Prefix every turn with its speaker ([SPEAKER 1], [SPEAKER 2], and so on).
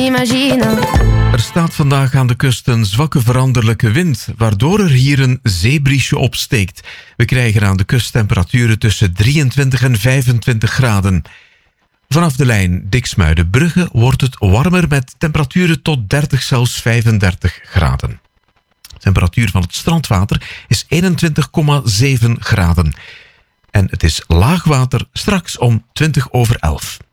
[SPEAKER 1] Imagine.
[SPEAKER 2] Er staat vandaag aan de kust een zwakke veranderlijke wind, waardoor er hier een zeebriesje opsteekt. We krijgen aan de kust temperaturen tussen 23 en 25 graden. Vanaf de lijn Diksmuiden-Brugge wordt het warmer met temperaturen tot 30, zelfs 35 graden. De temperatuur van het strandwater is 21,7 graden. En het is laagwater straks om 11:20.